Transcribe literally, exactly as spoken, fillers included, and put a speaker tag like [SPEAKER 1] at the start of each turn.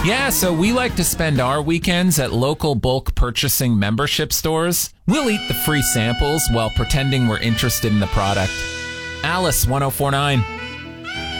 [SPEAKER 1] Yeah, so we like to spend our weekends at local bulk purchasing membership stores. We'll eat the free samples while pretending we're interested in the product. Alice, one oh four nine.